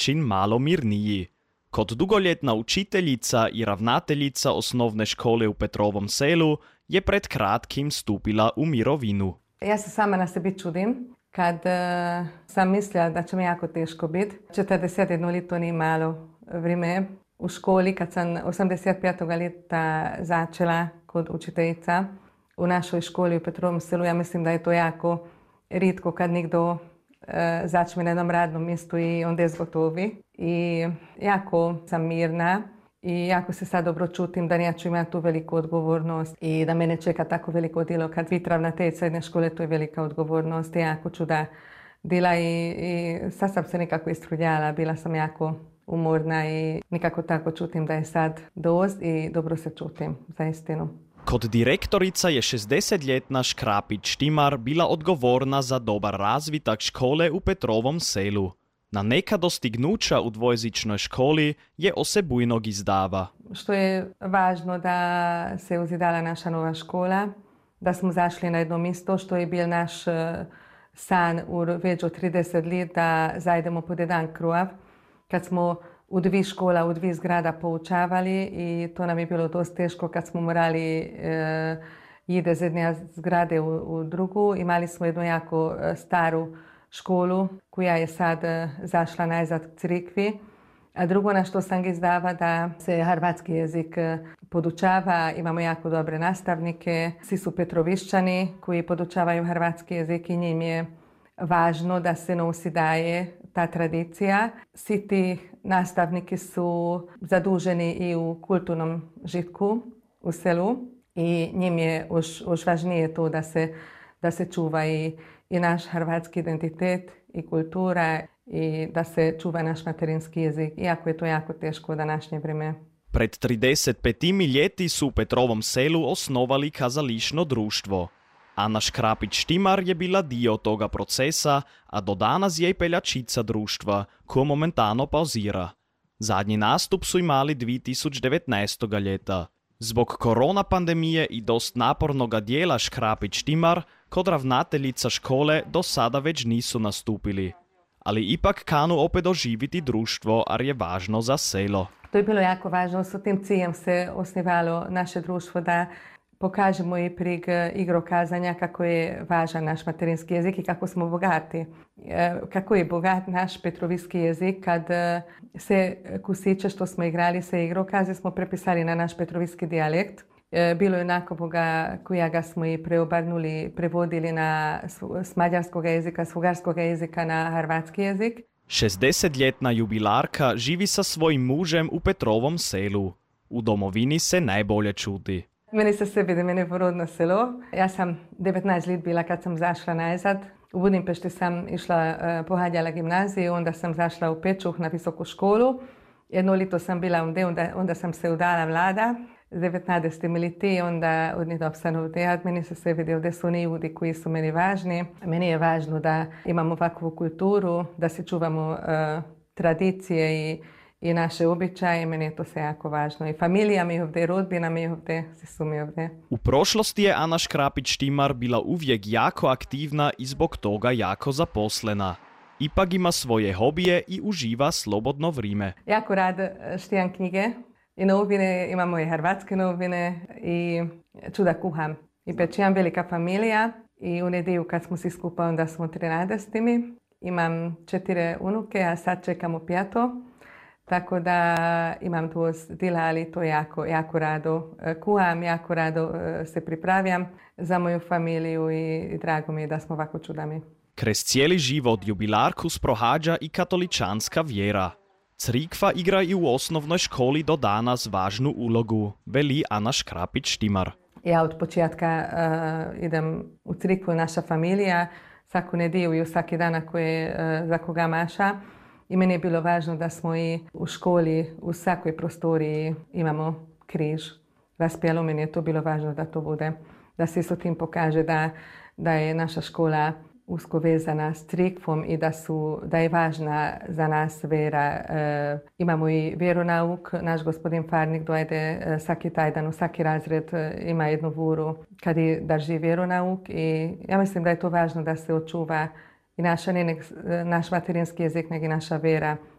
način malo mirniji. Kot dugoljetna učiteljica i ravnateljica osnovne škole u Petrovom Selu je pred kratkim stupila u mirovinu. Ja se sama na sebi čudim. Kad sam mislila da će mi jako teško biti. 41 leto ni malo vrijeme. U školi, kad sam 85. leta začela kot učiteljica u našoj školi u Petrovom Selu, ja mislim da je to jako rijetko kad nekdo začne na jednom radnom mjestu i onda je zgotovi. I jako sam mirna i jako se sad dobro čutim da neću imati tu veliku odgovornost i da mene čeka tako veliko djelo. Kad vi ravnateljica jedne škole, to je velika odgovornost i jako ću da dela i sad sam se nekako istruljala, bila sam jako umorna i nekako tako čutim da je sad dost i dobro se čutim, za istinu. Kot direktorica je 60-ljetna Škrapić-Štimar bila odgovorna za dobar razvitak škole u Petrovom Selu. Na neka dostignuća u dvojezičnoj školi je osebujnog izdava. Što je važno da se uzidala naša nova škola, da smo zašli na jedno mjesto što je bil naš san već od 30 let da zajdemo pod jedan krov. Kad smo u dvi škola, u dvi zgrada poučavali i to nam je bilo dosta teško kad smo morali ide iz jedne zgrade u drugu. Imali smo jednu jako staru školu koja je sad zašla najzad k crikvi. A drugo na što sam ga izdava da se hrvatski jezik podučava. Imamo jako dobre nastavnike. Svi su Petrovišćani koji podučavaju hrvatski jezik i njim je važno da se nosi daje ta tradicija. Svi ti nastavniki su zaduženi i u kulturnom žitku u selu i njim je još važnije to da se čuva i naš hrvatski identitet i kultura i da se čuva naš materinski jezik, iako je to jako teško u današnje vrijeme. Pred 35 ljeti su u Petrovom Selu osnovali kazališno društvo. Ana Škrapić-Štimar je bila dio toga procesa, a do danas je i peljačica društva, ko momentano pauzira. Zadnji nastup su imali 2019. ljeta. Zbog korona pandemije i dost napornoga dijela Škrapić-Štimar, kod ravnateljica škole do sada već nisu nastupili. Ali ipak kanu opet oživiti društvo, ar je važno za selo. To je bilo jako važno, s tim ciljem se osnivalo naše društvo da pokažemo i prig igrokazanja kako je važan naš materinski jezik i kako smo bogati. Kako je bogat naš petrovijski jezik kad se kusiće što smo igrali se igrokaze smo prepisali na naš petrovijski dijalekt. Bilo je onakovoga koja smo i preobarnuli, prevodili s mađarskog jezika, s bugarskog jezika na hrvatski jezik. 60-ljetna jubilarka živi sa svojim mužem u Petrovom Selu. U domovini se najbolje čuti. Meni se sve vidi, meni je porodno selo. Ja sam 19 let bila kad sam zašla nazad. U Budimpešti sam išla, pohađala gimnaziju, onda sam zašla u Pečuh na visoku školu. Jedno leto sam bila onda sam se udala mlada. Z 19 leti, onda od njih obstanu dejati. Meni se sve vidi, ovdje su oni ljudi koji su meni važni. Meni je važno da imamo ovakvu kulturu, da se čuvamo tradicije i naše običaje, meni je to sve jako važno. I familija mi je ovdje, rodbina mi je ovdje, svi su mi ovdje. U prošlosti je Ana Škrapić-Štimar bila uvijek jako aktivna i zbog toga jako zaposlena. Ipak ima svoje hobije i uživa slobodno vrijeme. Jako rad štijem knjige i novine, imam moje hrvatske novine i čuda kuham. I pečijam velika familija i u nedjelju kad smo svi skupa onda smo 13. Imam 4 unuke, a sad čekamo 5. Tako da imam dost dela, ali to jako rado kuham, jako rado se pripravljam za moju familiju i drago mi je da smo ovako čudami. Krez cijeli život jubilarku sprohađa i katoličanska vjera. Crikva igra i u osnovnoj školi do danas važnu ulogu, veli Ana Škrapić-Štimar. Ja od početka idem u crikvu, naša familija, svaku nedjelju i svaki dan ako je za koga maša. I meni je bilo važno da smo i u školi, u svakoj prostoriji imamo križ. Raspjelo, meni je to bilo važno da to bude. Da se s tim pokaže da je naša škola usko vezana s crikvom i da je važna za nas vera. Imamo i vjeronauk, naš gospodin Farnik dojde svaki tajdan, u svaki razred ima jednu vuru kad drži vjeronauk i ja mislim da je to važno da se očuva i naš materinski jezik, nego i naša vera.